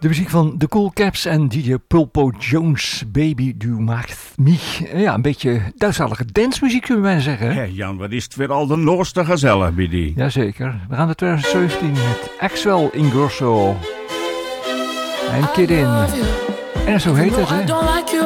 De muziek van The Cool Caps en DJ Pulpo Jones, Baby Du Macht Mich. Ja, een beetje Duitsstalige dancemuziek kunnen wij zeggen. Hé Jan, wat is het weer al de noorste gezellig bij die. Jazeker, we gaan naar 2017 met Axel Ingrosso en Kid In. En zo heet het, hè.